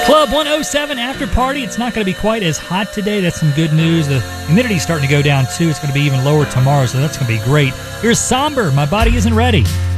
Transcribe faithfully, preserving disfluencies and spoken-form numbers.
Club one oh seven after party. It's not going to be quite as hot today. That's some good news. The humidity's starting to go down too. It's going to be even lower tomorrow, so that's going to be great. Here's Somber. My Body Isn't Ready.